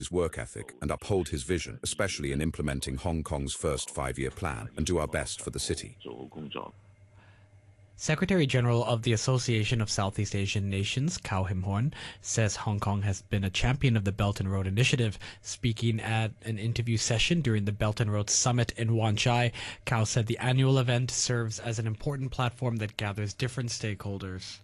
his work ethic and uphold his vision, especially in implementing Hong Kong's first five-year plan, and do our best for the city. Secretary General of the Association of Southeast Asian Nations, Cao Him-horn, says Hong Kong has been a champion of the Belt and Road Initiative. Speaking at an interview session during the Belt and Road Summit in Wan Chai, Cao said the annual event serves as an important platform that gathers different stakeholders.